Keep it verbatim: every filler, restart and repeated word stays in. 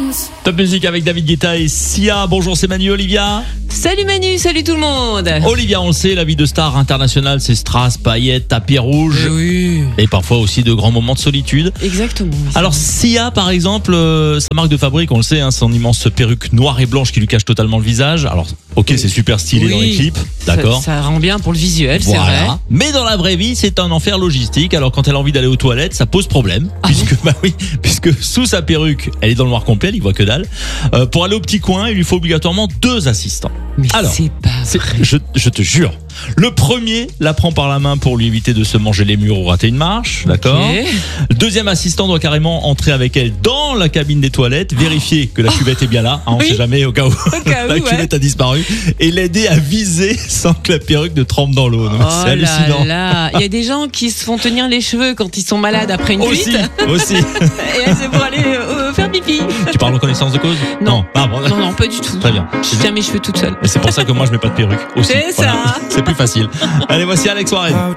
Top musique avec David Guetta et Sia. Bonjour, c'est Manu. Olivia. Salut Manu, salut tout le monde. Olivia, on le sait, la vie de star internationale, c'est strass, paillettes, tapis rouge. Oui. Et parfois aussi de grands moments de solitude. Exactement. Alors Sia, par exemple, euh, sa marque de fabrique, on le sait, hein, son immense perruque noire et blanche qui lui cache totalement le visage. Alors, ok, Oui. c'est super stylé Oui. dans les clips, d'accord. Ça, ça rend bien pour le visuel, c'est vrai. Voilà. Mais dans la vraie vie, c'est un enfer logistique. Alors quand elle a envie d'aller aux toilettes, ça pose problème, Ah puisque bah oui, puisque sous sa perruque, elle est dans le noir complet, elle y voit que dalle. Euh, pour aller au petit coin, il lui faut obligatoirement deux assistants. Mais Alors, c'est pas C'est- vrai. je, je te jure. Le premier la prend par la main pour lui éviter de se manger les murs ou rater une marche, d'accord. Ok. Le deuxième assistant doit carrément entrer avec elle dans la cabine des toilettes, vérifier que la cuvette est bien là, hein, on Oui. sait jamais au cas où cas où, la ouais. cuvette a disparu, et l'aider à viser sans que la perruque ne trempe dans l'eau. Donc, Oh c'est hallucinant. là là, il y a des gens qui se font tenir les cheveux quand ils sont malades après une Aussi, cuite. aussi. Et elle, c'est pour aller euh, faire pipi. Tu parles en connaissance de cause? Non. Ah, bon, Non, non, pas du tout. Très bien. Je tiens mes cheveux toute seule. Et c'est pour ça que moi je mets pas de perruque aussi. C'est ça. C'est plus facile. Allez, voici Alex Warren.